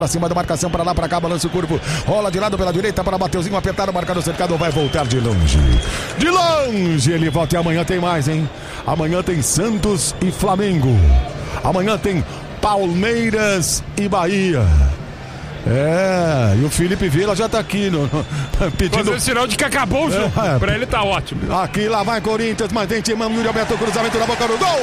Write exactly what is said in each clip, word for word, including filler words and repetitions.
Acima da marcação, para lá, para cá, balança o corpo, rola de lado pela direita para Mateuzinho, apertado, marcado, cercado, vai voltar de longe. De longe ele volta e amanhã tem mais, hein? Amanhã tem Santos e Flamengo. Amanhã tem Palmeiras e Bahia. É, e o Felipe Vieira já tá aqui no, no, pedindo... Fazendo sinal de que acabou o jogo, é, pra ele tá ótimo. Aqui, lá vai Corinthians, mas tem Timão, Yuri Alberto, cruzamento na boca do gol.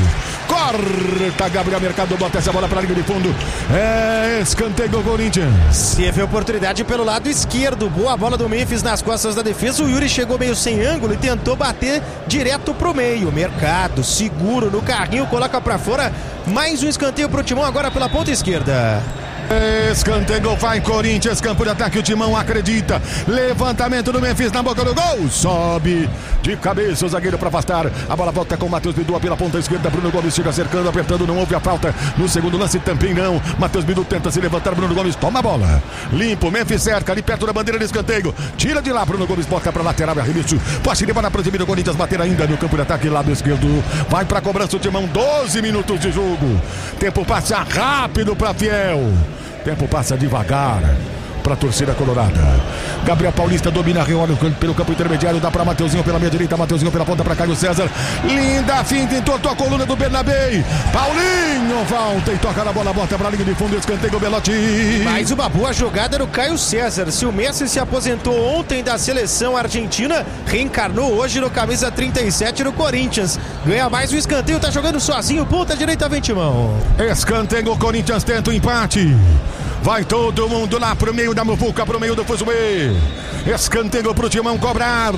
Corta, Gabriel Mercado, bota essa bola pra linha de fundo. É, escanteio do Corinthians. Teve oportunidade pelo lado esquerdo, boa bola do Memphis nas costas da defesa. O Yuri chegou meio sem ângulo e tentou bater direto pro meio. Mercado, seguro no carrinho, coloca pra fora. Mais um escanteio pro Timão agora pela ponta esquerda. Escanteio, vai Corinthians, campo de ataque, o Timão acredita, levantamento do Memphis na boca do gol, sobe de cabeça o zagueiro para afastar, a bola volta com o Matheus Bidu pela ponta esquerda, Bruno Gomes chega cercando, apertando, não houve a falta, no segundo lance também não, Matheus Bidu tenta se levantar, Bruno Gomes toma a bola, limpo, Memphis cerca, ali perto da bandeira de escanteio, tira de lá, Bruno Gomes bota para lateral, arremesso, pode levar na proximidade do Corinthians, bater ainda no campo de ataque, lado esquerdo, vai para cobrança o Timão, doze minutos de jogo, tempo passa rápido para Fiel. Tempo passa devagar para a torcida colorada. Gabriel Paulista domina, reolha pelo campo intermediário, dá para Mateuzinho pela meia direita, Mateuzinho pela ponta para Caio César. Linda finta, entortou a coluna do Bernabé. Paulinho volta e toca na bola, bota para a linha de fundo, escanteio Belotti. Mais uma boa jogada no Caio César. Se o Messi se aposentou ontem da seleção argentina, reencarnou hoje no camisa trinta e sete no Corinthians. Ganha mais um escanteio, tá jogando sozinho, ponta direita, vem Timão. Escanteio, o Corinthians tenta o empate. Vai todo mundo lá pro meio da muvuca, pro meio do fuzuê. Escanteio pro Timão cobrar.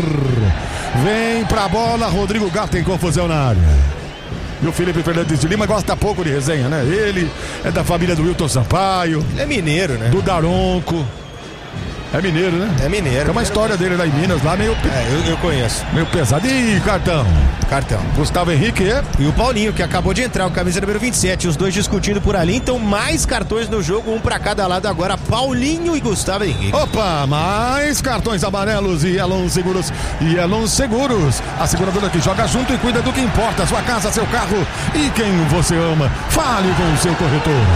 Vem pra bola, Rodrigo Gato tem confusão na área. E o Felipe Fernandes de Lima gosta pouco de resenha, né? Ele é da família do Wilton Sampaio. Ele é mineiro, né? Do Daronco. É mineiro, né? É mineiro. Tem uma história dele lá em Minas, lá meio... É, eu, eu conheço. Meio pesado. Ih, cartão. Cartão. Gustavo Henrique é? E o Paulinho, que acabou de entrar, o camisa número vinte e sete. Os dois discutindo por ali. Então, mais cartões no jogo, um pra cada lado agora. Paulinho e Gustavo Henrique. Opa, mais cartões amarelos e Elon Seguros. E Elon Seguros. A seguradora que joga junto e cuida do que importa. Sua casa, seu carro e quem você ama. Fale com o seu corretor.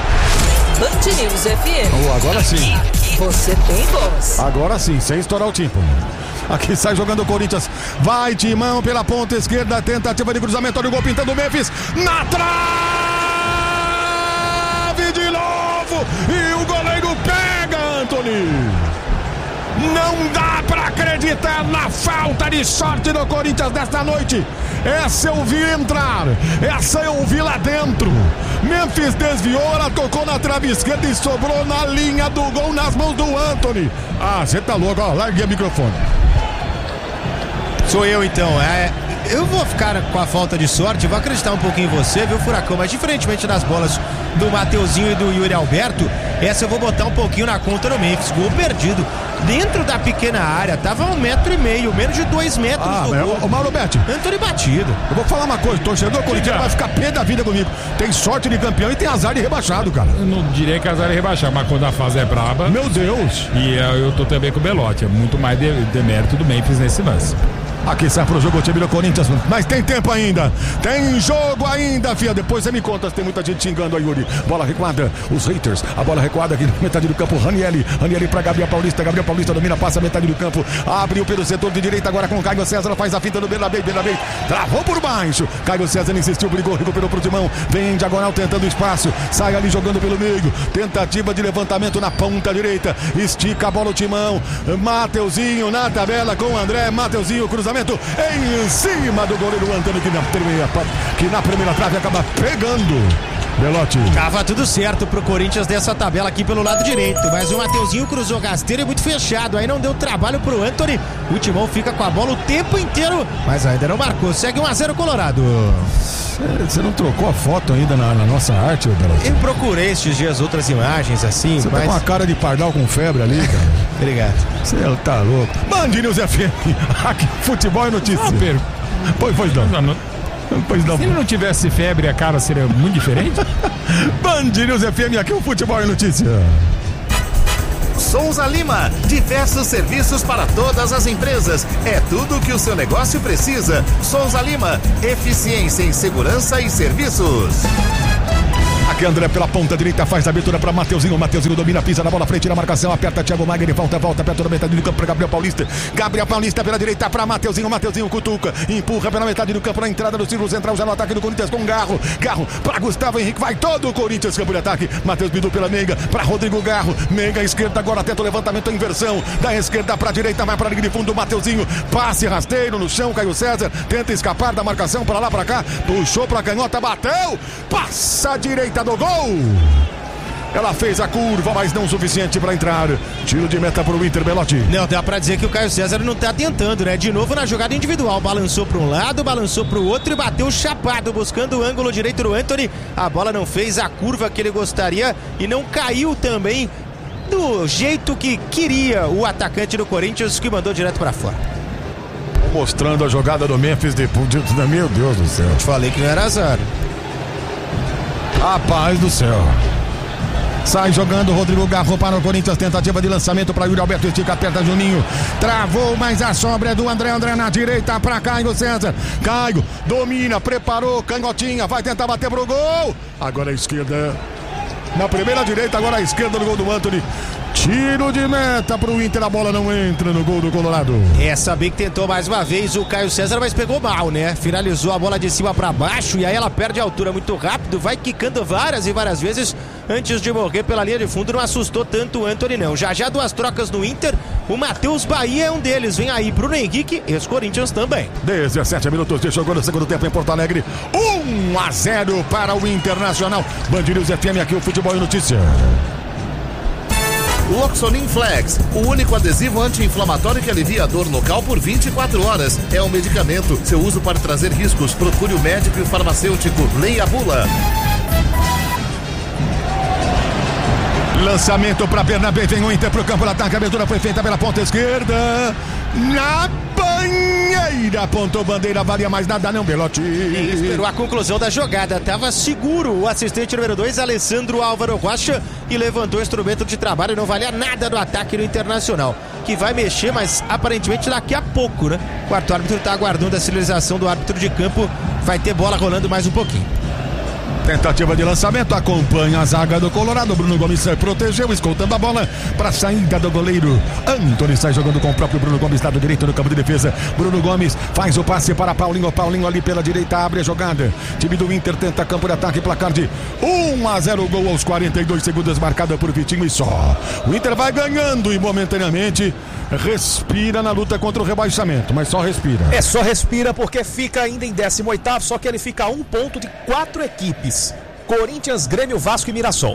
Band News F M. Oh, agora sim. Você tem voz. Agora sim, sem estourar o tímpano. Aqui sai jogando o Corinthians. Vai Timão pela ponta esquerda. Tentativa de cruzamento. Olha o gol pintando o Memphis. Na trave de novo. E o goleiro pega, Antony. Não dá pra acreditar na falta de sorte do Corinthians desta noite. Essa eu vi entrar. Essa eu vi lá dentro. Memphis desviou, ela tocou na trave esquerda e sobrou na linha do gol nas mãos do Antony. Ah, você tá louco, ó, larguei o microfone. Sou eu então, é... Eu vou ficar com a falta de sorte, vou acreditar um pouquinho em você, viu, Furacão? Mas diferentemente das bolas do Mateuzinho e do Yuri Alberto, essa eu vou botar um pouquinho na conta do Memphis. Gol perdido dentro da pequena área, tava um metro e meio, menos de dois metros ah, do gol. O Mauro Betti, Antony batido. Eu vou falar uma coisa, torcedor corintiano vai ficar pé da vida comigo. Tem sorte de campeão e tem azar de rebaixado, cara. Eu não diria que azar de rebaixar, mas quando a fase é braba... Meu Deus! E eu tô também com o Belotti, é muito mais de, de mérito do Memphis nesse lance. Aqui sai pro jogo o time do Corinthians, mas tem tempo ainda, tem jogo ainda, fia. Depois você me conta se tem muita gente xingando a Yuri. Bola recuada, os haters, a bola recuada aqui na metade do campo. Ranieri, Ranieri pra Gabriel Paulista, Gabriel Paulista domina, passa a metade do campo, abriu pelo setor de direita agora com o Caio César, faz a finta no Bernabé, Bernabé travou por baixo, Caio César insistiu, brigou, recuperou pro Timão, vem em diagonal tentando espaço, sai ali jogando pelo meio, tentativa de levantamento na ponta direita, estica a bola o Timão, Mateuzinho na tabela com o André, Mateuzinho, cruzamento em cima do goleiro Antony, que na primeira, que na primeira trave acaba pegando. Belotti. Tava tudo certo pro Corinthians dessa tabela aqui pelo lado direito, mas o Mateuzinho cruzou rasteiro e muito fechado, aí não deu trabalho pro Antony. O Timão fica com a bola o tempo inteiro, mas ainda não marcou. Segue um a zero Colorado. Você não trocou a foto ainda na, na nossa arte, Belotti? Eu procurei estes dias outras imagens assim. Você mas... tá com a cara de pardal com febre ali, cara. Obrigado. Você tá louco. Band News F M, aqui, futebol e notícia. Ah, per... Pois, pois não. não, não. Pois não. Se ele não tivesse febre, a cara seria muito diferente? Band News F M, aqui o futebol e notícia. Souza Lima, diversos serviços para todas as empresas. É tudo o que o seu negócio precisa. Souza Lima, eficiência em segurança e serviços. Aqui André pela ponta direita, faz a abertura para Mateuzinho. Mateuzinho domina, pisa na bola, frente na marcação, aperta Thiago Maia, ele volta, volta, perto da metade do campo para Gabriel Paulista. Gabriel Paulista pela direita para Mateuzinho. Mateuzinho cutuca, empurra pela metade do campo na entrada do círculo central, já no ataque do Corinthians com Garro. Garro para Gustavo Henrique, vai todo o Corinthians, campo de ataque. Matheus Bidu pela meiga para Rodrigo Garro. Meiga esquerda agora, tenta o levantamento, a inversão da esquerda para a direita, vai para a linha de fundo. Mateuzinho, passe rasteiro no chão, Caio César tenta escapar da marcação para lá para cá, puxou para a canhota, bateu, passa a direita do gol. Ela fez a curva, mas não o suficiente para entrar. Tiro de meta para o Inter, Belotti. Não, dá para dizer que o Caio César não tá tentando, né? De novo na jogada individual. Balançou para um lado, balançou para o outro e bateu chapado, buscando o ângulo direito do Antony. A bola não fez a curva que ele gostaria e não caiu também do jeito que queria o atacante do Corinthians, que mandou direto para fora. Mostrando a jogada do Memphis depois. Meu Deus do céu. Te falei que não era azar. Rapaz do céu. Sai jogando Rodrigo Garro para o Corinthians, tentativa de lançamento para Yuri Alberto, estica, aperta Juninho, travou, mas a sobra é do André, André na direita para Caio César. Caio domina, preparou, canhotinha, vai tentar bater pro gol. Agora a esquerda, na primeira direita, agora a esquerda no gol do Antony. Tiro de meta pro Inter, a bola não entra no gol do Colorado. É, saber que tentou mais uma vez o Caio César, mas pegou mal, né? Finalizou a bola de cima pra baixo e aí ela perde a altura muito rápido, vai quicando várias e várias vezes antes de morrer pela linha de fundo. Não assustou tanto o Antony, não. Já já duas trocas no Inter, o Matheus Bahia é um deles. Vem aí Bruno Henrique e os Corinthians também. dezessete minutos de jogo no segundo tempo em Porto Alegre. um a zero para o Internacional. Band News F M, aqui o Futebol e Notícia. Loxonin Flex, o único adesivo anti-inflamatório que alivia a dor local por vinte e quatro horas. É um medicamento. Seu uso pode trazer riscos. Procure o médico e o farmacêutico. Leia a bula. Lançamento para Bernabé, vem o Inter pro campo de ataque, a abertura foi feita pela ponta esquerda, na banheira, apontou bandeira, valia mais nada não, Belotti. Ele esperou a conclusão da jogada, tava seguro o assistente número dois, Alessandro Álvaro Rocha, e levantou o instrumento de trabalho, não valia nada do ataque do Internacional, que vai mexer, mas aparentemente daqui a pouco, né? O quarto árbitro tá aguardando a sinalização do árbitro de campo, vai ter bola rolando mais um pouquinho. Tentativa de lançamento, acompanha a zaga do Colorado. Bruno Gomes protegeu, escoltando a bola para a saída do goleiro. Antony sai jogando com o próprio Bruno Gomes, lado direito no campo de defesa. Bruno Gomes faz o passe para Paulinho. Paulinho ali pela direita, abre a jogada. Time do Inter tenta campo de ataque, placar de um a zero, gol aos quarenta e dois segundos, marcada por Vitinho e só. O Inter vai ganhando e momentaneamente respira na luta contra o rebaixamento, mas só respira. É, só respira porque fica ainda em décimo oitavo, só que ele fica a um ponto de quatro equipes: Corinthians, Grêmio, Vasco e Mirassol.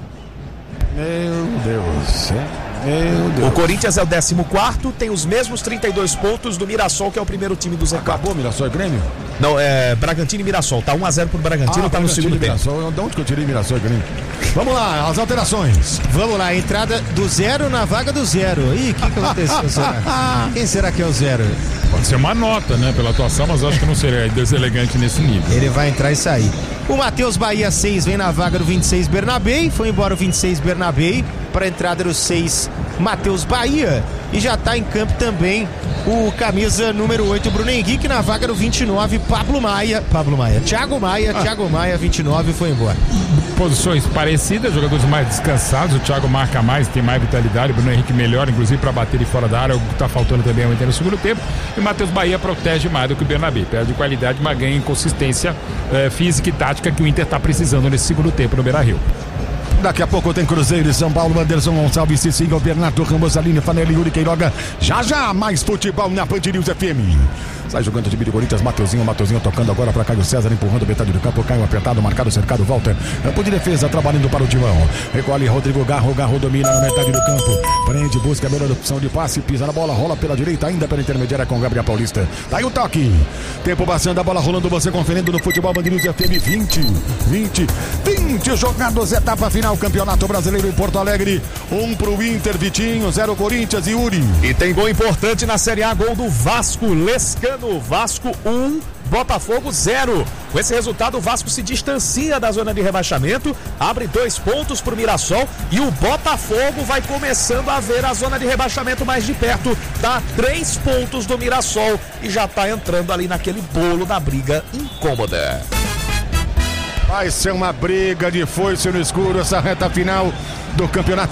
Meu Deus, meu Deus. O Corinthians é o décimo quarto, tem os mesmos trinta e dois pontos do Mirassol, que é o primeiro time do Z quatro. Acabou Mirassol e Grêmio? Não, é Bragantino e Mirassol, tá um a zero pro Bragantino, ah, tá no segundo tempo. De onde que eu tirei Mirassol e Grêmio? Vamos lá, as alterações. Vamos lá, entrada do zero na vaga do zero. Ih, o que, que aconteceu, será? Quem será que é o zero? Pode ser uma nota, né, pela atuação, mas eu acho que não seria deselegante nesse nível. Ele vai entrar e sair. O Matheus Bahia seis vem na vaga do vinte e seis Bernabé. Foi embora o vinte e seis Bernabé para a entrada do seis Matheus Bahia. E já está em campo também o camisa número oito Bruno Henrique na vaga do vinte e nove Pablo Maia. Pablo Maia. Thiago Maia. Ah. Thiago Maia, vinte e nove, foi embora. Posições parecidas, jogadores mais descansados. O Thiago marca mais, tem mais vitalidade. O Bruno Henrique melhor, inclusive para bater de fora da área. O que está faltando também ao Inter no segundo tempo. E o Matheus Bahia protege mais do que o Bernabé. Perde qualidade, mas ganha em consistência eh, física e tática que o Inter está precisando nesse segundo tempo no Beira-Rio. Daqui a pouco tem Cruzeiro e São Paulo, Anderson Gonçalves, Cicinho, Bernardo Ramos, Aline, Fanelli, Yuri Queiroga. Já já mais futebol na Band News F M. Sai jogando o time de Corinthians, Mateuzinho, Mateuzinho tocando agora para Caio César, empurrando metade do campo, Caio apertado, marcado, cercado, volta. Campo de defesa, trabalhando para o timão. Recolhe Rodrigo Garro, Garro domina na metade do campo. Prende, busca a melhor opção de passe, pisa na bola, rola pela direita, ainda pela intermediária com Gabriel Paulista. Tá aí o toque. Tempo passando, a bola rolando, você conferindo no futebol Band News F M. vinte, vinte, vinte jogados, etapa final, Campeonato Brasileiro em Porto Alegre. Um pro Inter, Vitinho, zero Corinthians e Yuri. E tem gol importante na Série A, gol do Vasco, Lescano. Vasco um, Botafogo zero. Com esse resultado, o Vasco se distancia da zona de rebaixamento, abre dois pontos para o Mirassol e o Botafogo vai começando a ver a zona de rebaixamento mais de perto, dá três pontos do Mirassol e já está entrando ali naquele bolo da briga incômoda. Vai ser uma briga de foice no escuro essa reta final do campeonato